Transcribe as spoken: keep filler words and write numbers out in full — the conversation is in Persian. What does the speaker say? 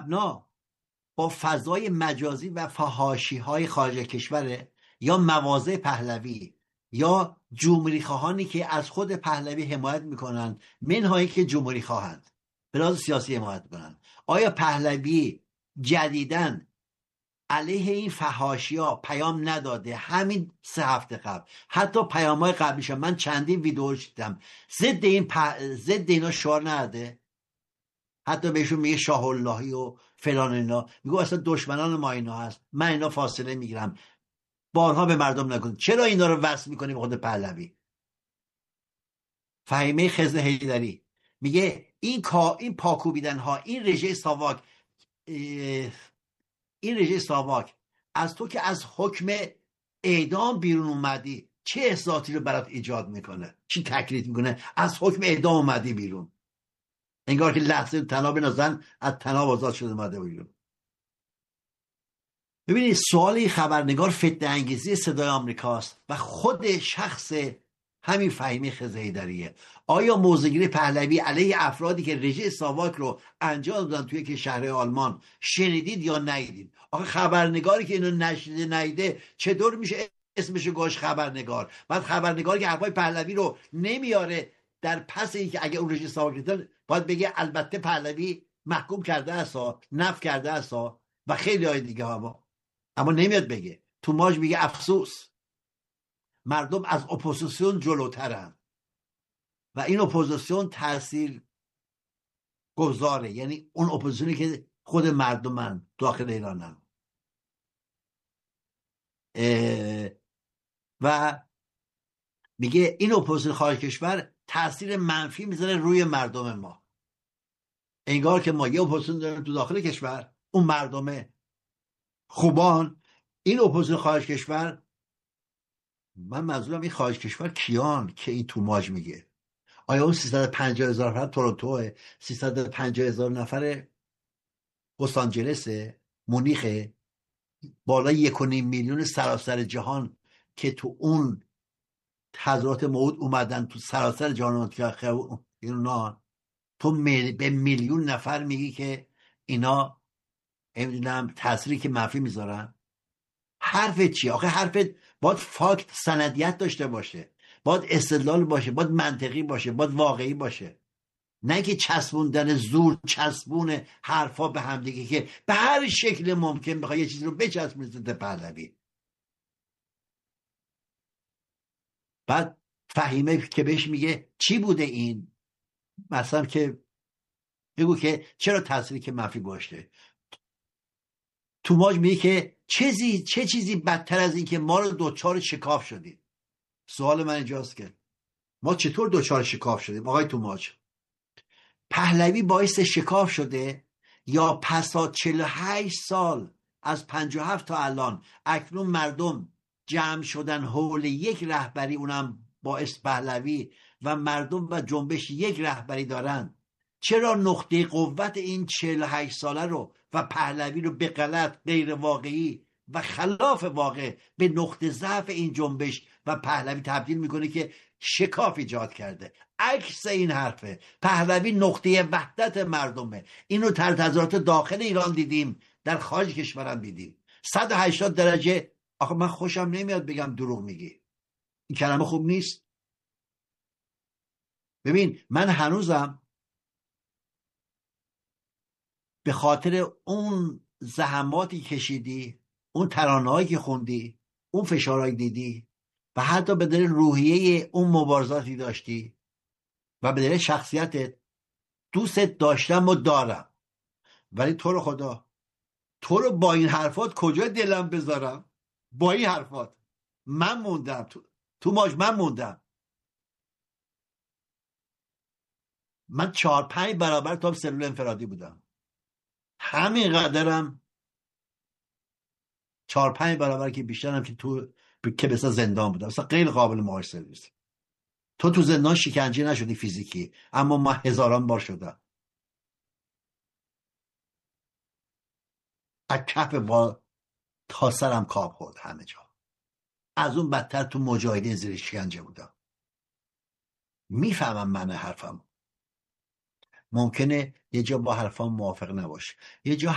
مبنا با فضای مجازی و فحاشی های خارج کشوره، یا مواضع پهلوی، یا جمهوری خواهانی که از خود پهلوی حمایت میکنن، منهایی که جمهوری خواهند به لحاظ سیاسی حمایت میکنن؟ آیا پهلوی جدیدن علیه این فحاشی ها پیام نداده؟ همین سه هفته قبل، حتی پیام های قبلیش من چندین ویدیو دیدم، ضد این پ... ضد اینا شعار نده. حتی بهشون میگه شاه اللهی و فلان اینا، میگه اصلا دشمنان ما اینا هست، من اینا فاصله میگیرم، بارها به مردم نکن. چرا اینا رو وصل میکنی به خود پهلوی؟ فهیمه خضر حیدری میگه این کا این پاکوبیدن ها، این رژه ساواک، این رژه ساواک از تو که از حکم اعدام بیرون اومدی چه احساساتی رو برات ایجاد میکنه؟ چی تکلیف میکنه؟ از حکم اعدام اومدی بیرون، انگار که لحظه تناب نازن از تناب آزاد شده اومده بیرون. ببینید سوال خبرنگار فتنه انگیزی صدای آمریکاست و خود شخص همین فهیمه خضر حیدریه. آیا موضع‌گیری پهلوی علیه افرادی که رژه ساواک رو انجام دادن توی که شهر آلمان شنیدید یا ندیدید؟ آخه خبرنگاری که اینو نشنیده ندیده چطور میشه اسمشو گاش خبرنگار؟ بعد خبرنگاری که حرفای پهلوی رو نمیاره در پس اینکه اگه اون رژه ساواک دیدن باید بگه البته پهلوی محکوم کرده اسا، نفی کرده اسا و خیلی های دیگه ها، اما نمیاد بگه. تو ماج میگه افسوس مردم از اپوزیسیون جلوترن و این اپوزیسیون تاثیر گذاره، یعنی اون اپوزیسیونی که خود مردمن داخل ایرانن. و میگه این اپوزیسیون خارج کشور تاثیر منفی میذاره روی مردم ما، انگار که ما یه اپوزیسیون داریم تو داخل کشور، اون مردمه خوبان، این اپوزیسیون خارج کشور. من منظورم این خارج کشور کیان که این تو ماج میگه؟ آیا اون سیصد و پنجاه هزار نفر تورنتو، سیصد و پنجاه هزار نفر لس آنجلس، مونیخ، بالا یک و نیم میلیون سراسر جهان که تو اون تظاهرات موعود اومدن تو سراسر جهان اینا، تو مل... به میلیون نفر میگی که اینا نمیدونم تأثیری که منفی میذارن؟ حرفت چیه؟ آخه حرفت باید فاکت، سندیت داشته باشه، باید استدلال باشه، باید منطقی باشه، باید واقعی باشه، نه که چسبوندن زور، چسبون حرفا به همدیگه که به هر شکل ممکن بخوای یه چیزی رو بچسبونی ضد پهلوی. بعد فهیمه که بهش میگه چی بوده این مثلا، که بگو که چرا تأثیری که منفی گذاشته. تو ماج میگه که چیزی چه چیزی بدتر از این که ما رو دوچار شکاف شدیم. سوال من اینجاست که ما چطور دوچار شکاف شدیم آقای تو ماج؟ پهلوی باعث شکاف شده یا پسا چهل و هشت سال از پنجاه و هفت تا الان اکنون مردم جمع شدن حول یک رهبری، اونم باعث پهلوی، و مردم و جنبش یک رهبری دارن؟ چرا نقطه قوت این چهل و هشت ساله رو و پهلوی رو به غلط، غیر واقعی و خلاف واقع به نقطه ضعف این جنبش و پهلوی تبدیل میکنه که شکاف ایجاد کرده؟ عکس این حرفه. پهلوی نقطه وحدت مردمه. اینو در تظاهرات داخل ایران دیدیم، در خارج کشورم دیدیم. صد و هشتاد درجه. آخه من خوشم نمیاد بگم دروغ میگی، این کلمه خوب نیست. ببین من هنوزم به خاطر اون زحماتی کشیدی، اون ترانه‌هایی که خوندی، اون فشارهایی دیدی و حتی به دلیل روحیه اون مبارزاتی داشتی و به دلیل شخصیتت دوستت داشتم و دارم، ولی تو رو خدا، تو رو با این حرفات کجا دلم بذارم؟ با این حرفات من موندم تو, تو ماج من موندم. من چهار پنج برابر تا سلول انفرادی بودم، همین قدرم، چهار پنج برابر که بیشترم که تو که بسا زندان بودم، مثلا غیر قابل مقایسه نیست. تو تو زندان شکنجه نشدی فیزیکی، اما من هزاران بار شدم. از کف با تا سرم کاب خورد همه جا. از اون بدتر تو مجاهدین زیر شکنجه بودم. میفهمم من حرفم. ممکنه یه جا با حرفام موافق نباشه، یه جا